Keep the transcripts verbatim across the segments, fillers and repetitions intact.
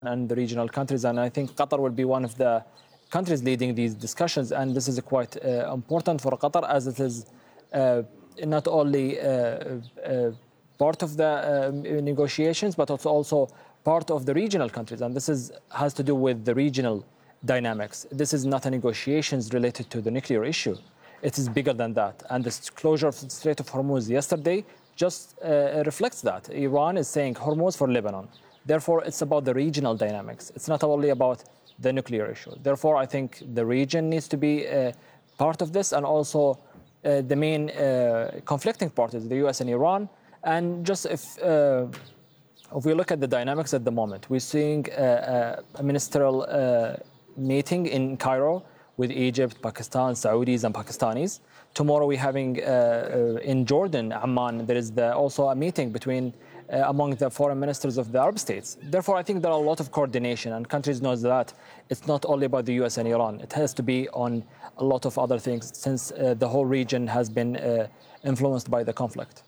and the regional countries. And I think Qatar will be one of the countries leading these discussions. And this is quite uh, important for Qatar, as it is uh, not only uh, uh, part of the uh, negotiations, but it's also part of the regional countries. And this is has to do with the regional dynamics. This is not a negotiations related to the nuclear issue. It is bigger than that. And the closure of the Strait of Hormuz yesterday just uh, reflects that. Iran is saying Hormuz for Lebanon. Therefore, it's about the regional dynamics. It's not only about the nuclear issue. Therefore, I think the region needs to be uh, part of this, and also uh, the main uh, conflicting parties, the U S and Iran. And just if, uh, if we look at the dynamics at the moment, we're seeing a, a ministerial uh, meeting in Cairo with Egypt, Pakistan, Saudis, and Pakistanis. Tomorrow we're having uh, uh, in Jordan, Amman, there is the, also a meeting between uh, among the foreign ministers of the Arab states. Therefore, I think there are a lot of coordination, and countries know that it's not only about the U S and Iran. It has to be on a lot of other things, since uh, the whole region has been uh, influenced by the conflict.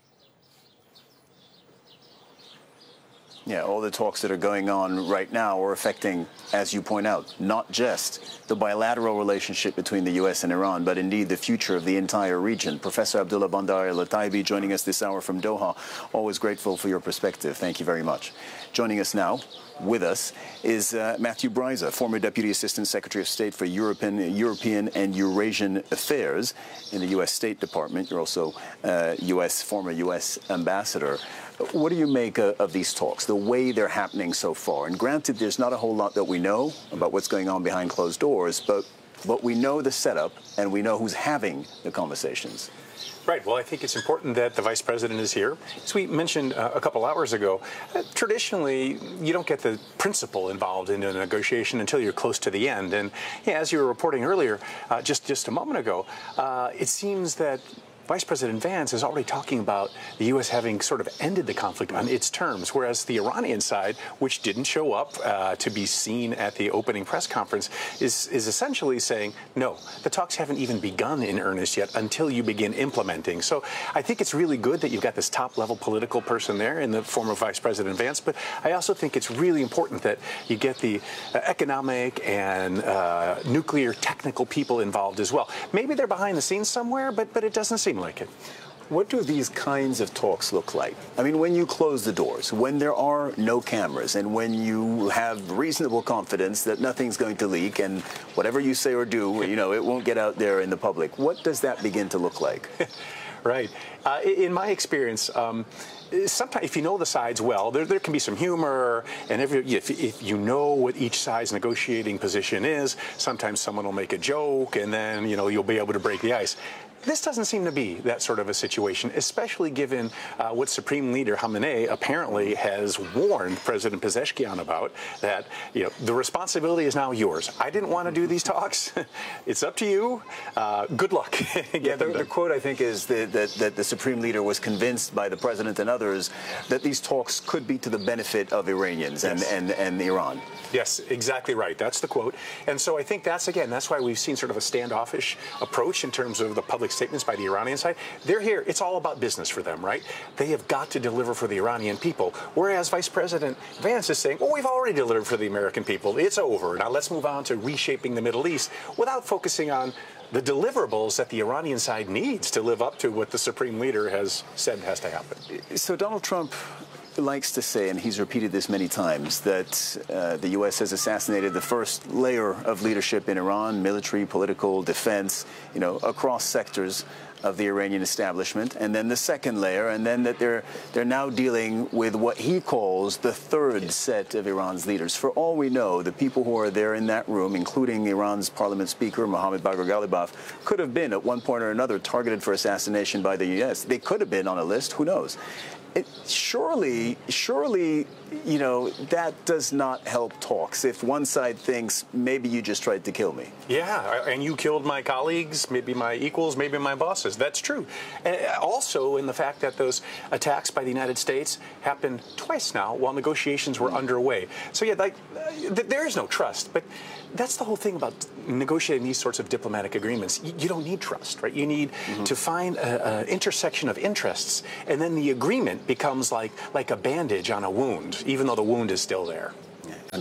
Yeah, all the talks that are going on right now are affecting, as you point out, not just the bilateral relationship between the U S and Iran, but indeed the future of the entire region. Professor Abdullah Bandar Al-Lataibi joining us this hour from Doha. Always grateful for your perspective. Thank you very much. Joining us now, with us, is uh, Matthew Bryza, former Deputy Assistant Secretary of State for European, European and Eurasian Affairs in the U S State Department. You're also uh, U S former U S Ambassador. What do you make uh, of these talks, the way they're happening so far? And granted, there's not a whole lot that we know about what's going on behind closed doors, but, but we know the setup and we know who's having the conversations. Right. Well, I think it's important that the Vice President is here. As we mentioned uh, a couple hours ago, uh, traditionally, you don't get the principal involved in a negotiation until you're close to the end. And yeah, as you were reporting earlier, uh, just, just a moment ago, uh, it seems that Vice President Vance is already talking about the U S having sort of ended the conflict on its terms, whereas the Iranian side, which didn't show up uh, to be seen at the opening press conference, is, is essentially saying, no, the talks haven't even begun in earnest yet until you begin implementing. So I think it's really good that you've got this top-level political person there in the form of Vice President Vance, but I also think it's really important that you get the uh, economic and uh, nuclear technical people involved as well. Maybe they're behind the scenes somewhere, but, but it doesn't seem like it. What do these kinds of talks look like? I mean, when you close the doors, when there are no cameras, and when you have reasonable confidence that nothing's going to leak, and whatever you say or do, you know, it won't get out there in the public, what does that begin to look like? Right. Uh, in my experience, um, sometimes if you know the sides well, there, there can be some humor, and if, if, if you know what each side's negotiating position is, sometimes someone will make a joke, and then, you know, you'll be able to break the ice. This doesn't seem to be that sort of a situation, especially given uh, what Supreme Leader Khamenei apparently has warned President Pezeshkian about, that, you know, the responsibility is now yours. I didn't want to do these talks. It's up to you. Uh, good luck. Yeah, the, the quote, I think, is that, that, that the Supreme Leader was convinced by the President and others that these talks could be to the benefit of Iranians and, yes. and, and Iran. Yes, exactly right. That's the quote. And so I think that's, again, that's why we've seen sort of a standoffish approach in terms of the public statements by the Iranian side. They're here. It's all about business for them, right? They have got to deliver for the Iranian people. Whereas Vice President Vance is saying, well, we've already delivered for the American people. It's over. Now let's move on to reshaping the Middle East without focusing on the deliverables that the Iranian side needs to live up to what the Supreme Leader has said has to happen. So Donald Trump likes to say, and he's repeated this many times, that uh, the U S has assassinated the first layer of leadership in Iran, military, political, defense, you know, across sectors of the Iranian establishment, and then the second layer, and then that they're they're now dealing with what he calls the third set of Iran's leaders. For all we know, the people who are there in that room, including Iran's parliament speaker, Mohammad Bagher Ghalibaf, could have been at one point or another targeted for assassination by the U S. They could have been on a list, who knows? It, surely, surely, you know, that does not help talks if one side thinks maybe you just tried to kill me. Yeah, and you killed my colleagues, maybe my equals, maybe my bosses. That's true. And also in the fact that those attacks by the United States happened twice now while negotiations were underway. So, yeah, like, there is no trust. But that's the whole thing about negotiating these sorts of diplomatic agreements. You, you don't need trust, right? You need mm-hmm. to find an intersection of interests, and then the agreement becomes like, like a bandage on a wound, even though the wound is still there.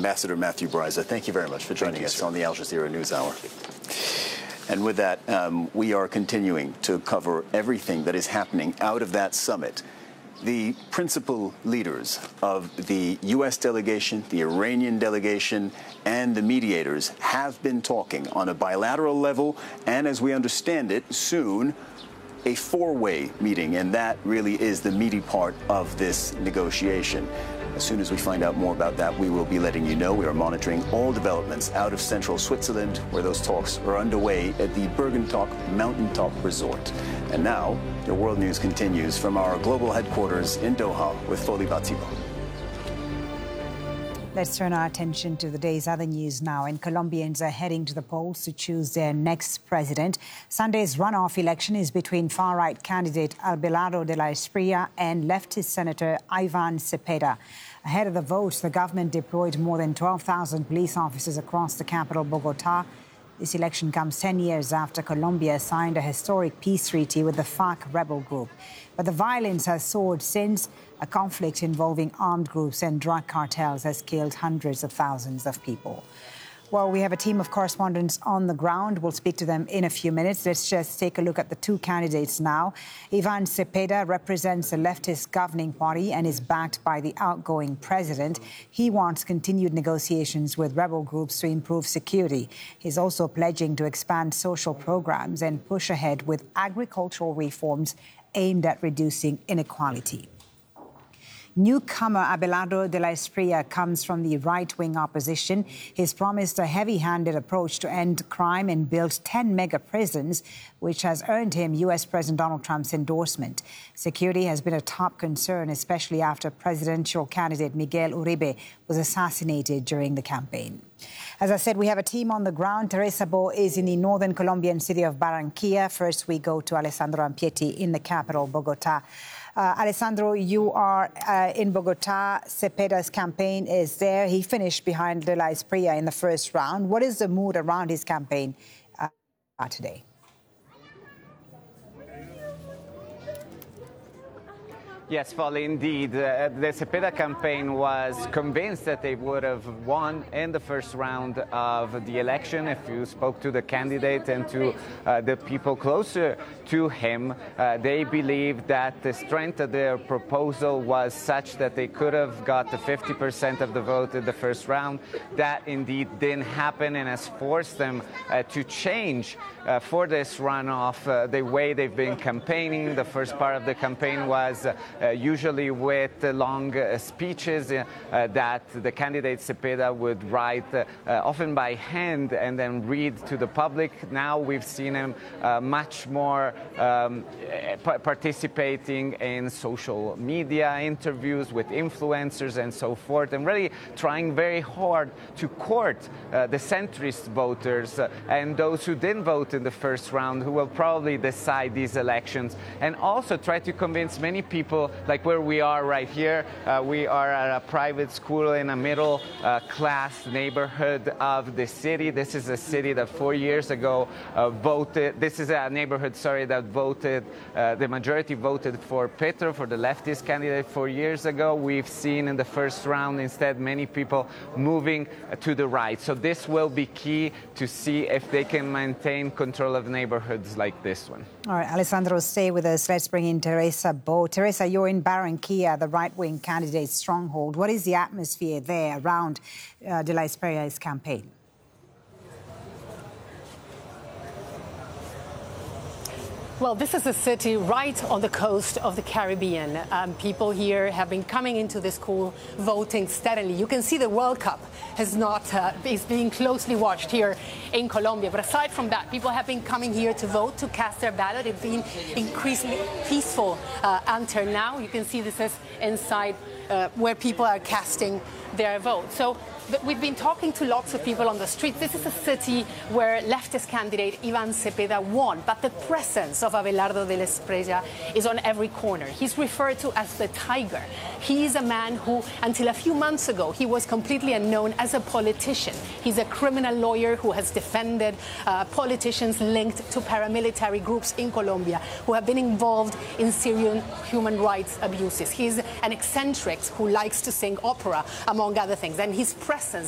Ambassador Matthew Bryza, thank you very much for joining you, us sir. on the Al Jazeera News Hour. And with that, um, we are continuing to cover everything that is happening out of that summit. The principal leaders of the U S delegation, the Iranian delegation, and the mediators have been talking on a bilateral level, and as we understand it, soon a four-way meeting, and that really is the meaty part of this negotiation. As soon as we find out more about that, we will be letting you know. We are monitoring all developments out of central Switzerland, where those talks are underway at the Bergentock Mountaintop Resort. And now, the World News continues from our global headquarters in Doha with Foli Batsibo. Let's turn our attention to the day's other news now. And Colombians are heading to the polls to choose their next president. Sunday's runoff election is between far-right candidate Abelardo de la Espriella and leftist Senator Ivan Cepeda. Ahead of the vote, the government deployed more than twelve thousand police officers across the capital, Bogota. This election comes ten years after Colombia signed a historic peace treaty with the FARC rebel group. But the violence has soared since. A conflict involving armed groups and drug cartels has killed hundreds of thousands of people. Well, we have a team of correspondents on the ground. We'll speak to them in a few minutes. Let's just take a look at the two candidates now. Ivan Cepeda represents the leftist governing party and is backed by the outgoing president. He wants continued negotiations with rebel groups to improve security. He's also pledging to expand social programs and push ahead with agricultural reforms aimed at reducing inequality. Newcomer Abelardo de la Espriella comes from the right-wing opposition. He's promised a heavy-handed approach to end crime and build ten mega prisons, which has earned him U S President Donald Trump's endorsement. Security has been a top concern, especially after presidential candidate Miguel Uribe was assassinated during the campaign. As I said, we have a team on the ground. Teresa Bo is in the northern Colombian city of Barranquilla. First, we go to Alessandro Ampieti in the capital, Bogota. Uh, Alessandro, you are uh, in Bogota. Cepeda's campaign is there. He finished behind De la Espriella in the first round. What is the mood around his campaign uh, today? Yes, Foli, indeed. Uh, the Cepeda campaign was convinced that they would have won in the first round of the election. If you spoke to the candidate and to uh, the people closer to him, uh, they believed that the strength of their proposal was such that they could have got the fifty percent of the vote in the first round. That indeed didn't happen and has forced them uh, to change uh, for this runoff uh, the way they've been campaigning. The first part of the campaign was uh, Uh, usually with uh, long uh, speeches uh, uh, that the candidate Cepeda would write uh, uh, often by hand and then read to the public. Now we've seen him uh, much more um, participating in social media interviews with influencers and so forth, and really trying very hard to court uh, the centrist voters uh, and those who didn't vote in the first round, who will probably decide these elections, and also try to convince many people, like where we are right here. Uh, we are at a private school in a middle uh, class neighborhood of the city. This is a city that four years ago uh, voted, this is a neighborhood, sorry, that voted, uh, the majority voted for Petro, for the leftist candidate four years ago. We've seen in the first round instead many people moving uh, to the right. So this will be key to see if they can maintain control of neighborhoods like this one. All right, Alessandro, stay with us. Let's bring in Teresa Bo. Teresa, you're in Barranquilla, the right-wing candidate's stronghold. What is the atmosphere there around uh, De la Espriella's campaign? Well, this is a city right on the coast of the Caribbean. Um, people here have been coming into the school voting steadily. You can see the World Cup has not uh, is being closely watched here in Colombia. But aside from that, people have been coming here to vote, to cast their ballot. It's been increasingly peaceful uh, until now. You can see this is inside uh, where people are casting their vote. So we've been talking to lots of people on the street. This is a city where leftist candidate Ivan Cepeda won, but the presence of Abelardo de la Espriella is on every corner. He's referred to as the tiger. He is a man who, until a few months ago, he was completely unknown as a politician. He's a criminal lawyer who has defended uh, politicians linked to paramilitary groups in Colombia who have been involved in Syrian human rights abuses. He's an eccentric who likes to sing opera, among other things, and his presence